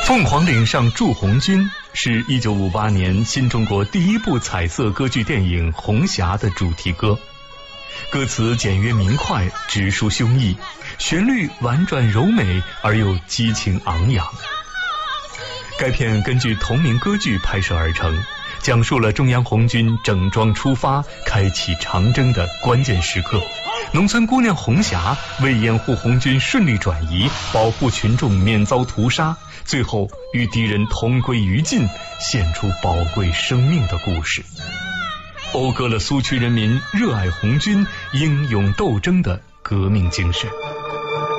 凤凰岭上驻红军是1958年新中国第一部彩色歌剧电影《红霞》的主题歌，歌词简约明快，直抒胸臆，旋律婉转柔美而又激情昂扬。该片根据同名歌剧拍摄而成，讲述了中央红军整装出发开启长征的关键时刻，农村姑娘红霞为掩护红军顺利转移，保护群众免遭屠杀，最后与敌人同归于尽，献出宝贵生命的故事，讴歌了苏区人民热爱红军、英勇斗争的革命精神。